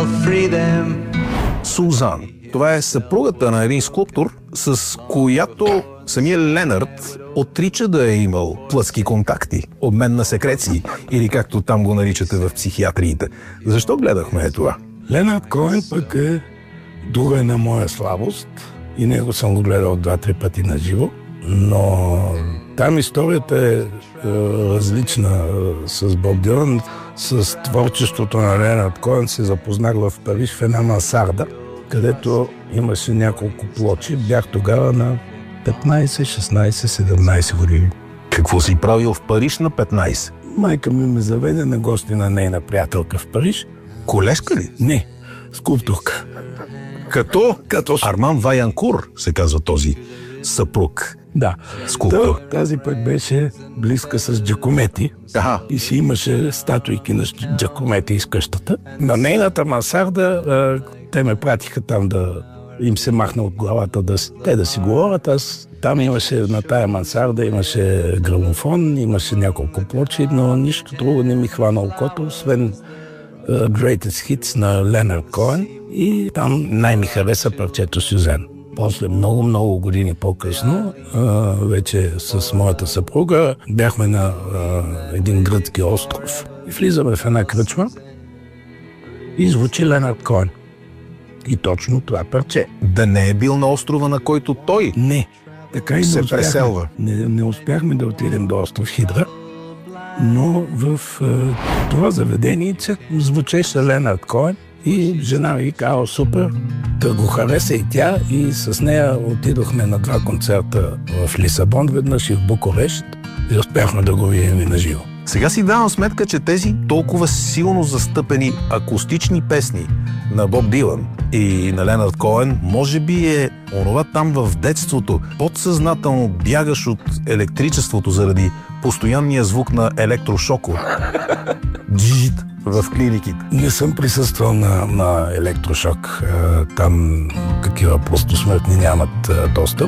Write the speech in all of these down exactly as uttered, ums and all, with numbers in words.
I'll free them. Сузан. Това е съпругата на един скулптор, с която самия Ленард отрича да е имал плътски контакти, обмен на секреции, или както там го наричате в психиатриите. Защо гледахме това? Ленард Коен пък е друга една моя слабост и него съм го гледал два-три пъти на живо, но там историята е, е различна е, с Боб Дилан. С творчеството на Ленард Коен се запознах в Париж в една мансарда, където имаше няколко плочи. Бях тогава на петнайсет, шестнайсет, седемнайсет години. Какво си правил в Париж на петнайсет? Майка ми ме заведе на гости на нейна приятелка в Париж. Колежка ли? Не, скулптурка. Като? Като... Арман Ваянкур се казва този съпруг. Да. Скулптор. Та, тази пък беше близка с Джакомети. Аха. И си имаше статуйки на Джакомети из къщата. На нейната мансарда те ме пратиха там да им се махна от главата да, те да си говорят. Аз там имаше на тая мансарда, имаше грамофон, имаше няколко плочи, но нищо друго не ми хвана окото, освен uh, Greatest Hits на Ленард Коен, и там най-ми хареса парчето Сюзен. После много-много години по-късно, uh, вече с моята съпруга, бяхме на uh, един гръцки остров и влизаме в една кръчма и звучи Ленард Коен. И точно това парче. Да не е бил на острова, на който той не, така и се не успяхме, преселва. Не, не успяхме да отидем до остров Хидра, но в е, това заведение звучеше Ленард Коен и жена ми каза: супер, да го хареса и тя, и с нея отидохме на два концерта в Лисабон веднъж и в Букурещ и успяхме да го видим и на живо. Сега си давам сметка, че тези толкова силно застъпени акустични песни на Боб Дилан и на Ленард Коен, може би е онова там в детството, подсъзнателно бягаш от електричеството заради постоянния звук на електрошоко. Джит в клиниките. Не съм присъствал на, на електрошок. Там такива простосмъртни нямат достъп.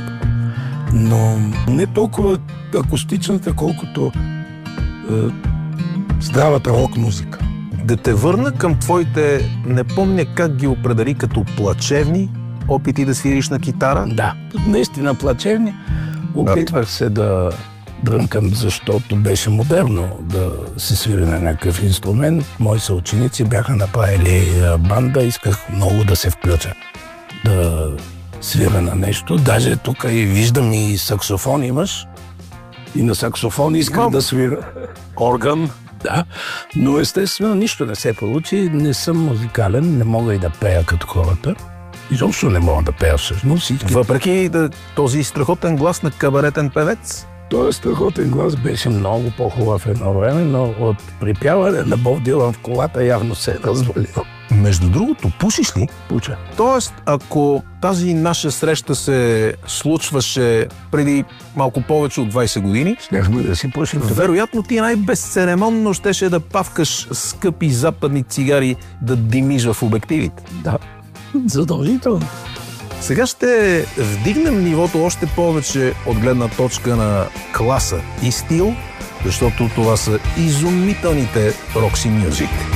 Но не толкова акустичната, колкото е, здравата рок-музика. Да те върна към твоите, не помня как ги определи, като плачевни опити да свириш на китара? Да, наистина плачевни. Опитвах се да дрънкам, защото беше модерно да се свири на някакъв инструмент. Мои съученици бяха направили банда, исках много да се включа, да свира на нещо. Даже тук и виждам и саксофон имаш. И на саксофон исках да свира. Орган. Да, но естествено нищо не се получи. Не съм музикален, не мога и да пея като хората. Изобщо не мога да пея всъщност. Всички... Въпреки да, този страхотен глас на кабаретен певец? Този страхотен глас беше много по-хубав едно време, но от припяване на Боб Дилан в колата явно се е развалил. Между другото, пушиш ли? Пуча. Тоест, ако тази наша среща се случваше преди малко повече от двайсет години, щяхме да си пушим. Вероятно ти най-безцеремонно щеше да павкаш скъпи западни цигари, да димиш в обективите. Да, задължително. Сега ще вдигнем нивото още повече от гледна точка на класа и стил, защото това са изумителните Roxy Music.